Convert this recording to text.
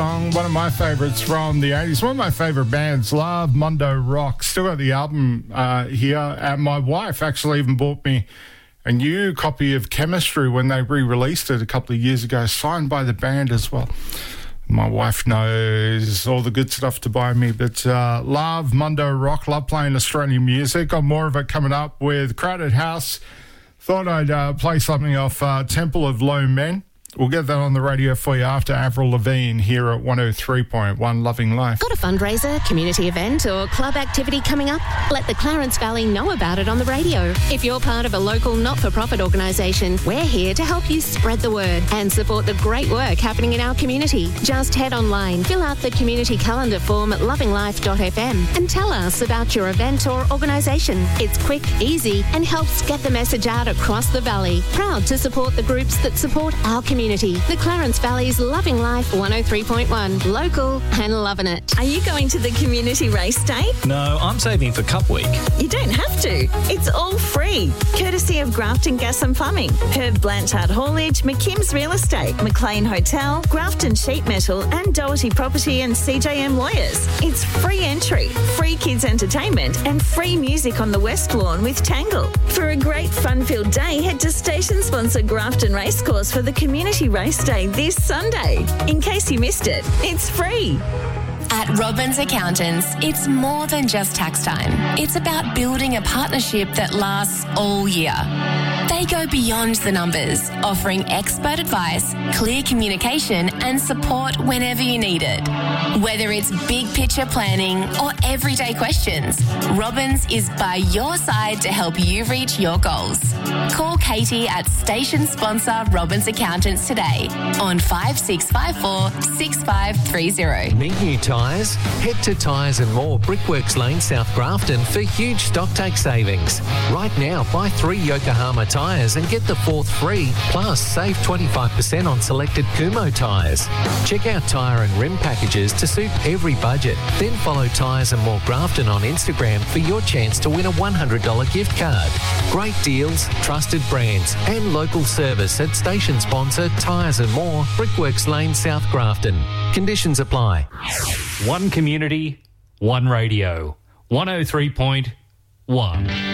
One of my favourites from the 80s. One of my favourite bands, Love Mondo Rock. Still got the album here. And my wife actually even bought me a new copy of Chemistry when they re-released it a couple of years ago, signed by the band as well. My wife knows all the good stuff to buy me, but Love Mondo Rock, love playing Australian music. Got more of it coming up with Crowded House. Thought I'd play something off Temple of Low Men. We'll get that on the radio for you after Avril Lavigne here at 103.1 Loving Life. Got a fundraiser, community event or club activity coming up? Let the Clarence Valley know about it on the radio. If you're part of a local not-for-profit organisation, we're here to help you spread the word and support the great work happening in our community. Just head online, fill out the community calendar form at lovinglife.fm and tell us about your event or organisation. It's quick, easy and helps get the message out across the valley. Proud to support the groups that support our community. The Clarence Valley's Loving Life 103.1. Local and loving it. Are you going to the community race day? No, I'm saving for Cup Week. You don't have to. It's all free. Courtesy of Grafton Gas and Plumbing, Herb Blanchard Haulage, McKim's Real Estate, McLean Hotel, Grafton Sheet Metal and Doherty Property and CJM Lawyers. It's free entry, free kids entertainment and free music on the West Lawn with Tangle. For a great fun-filled day, head to station sponsor Grafton Racecourse for the community race day this Sunday. In case you missed it, it's free. At Robbins Accountants, it's more than just tax time. It's about building a partnership that lasts all year. They go beyond the numbers, offering expert advice, clear communication and support whenever you need it. Whether it's big picture planning or everyday questions, Robbins is by your side to help you reach your goals. Call Katie at station sponsor Robbins Accountants today on 5654 6530. Need new tyres? Head to Tyres and More, Brickworks Lane, South Grafton for huge stock take savings. Right now, buy 3 Yokohama tyres and get the 4th free, plus save 25% on selected Kumho tyres. Check out tyre and rim packages to suit every budget. Then follow Tyres and More Grafton on Instagram for your chance to win a $100 gift card. Great deals, trusted brands and local service at station sponsor Tyres and More, Brickworks Lane, South Grafton. Conditions apply. One community, one radio. 103.1.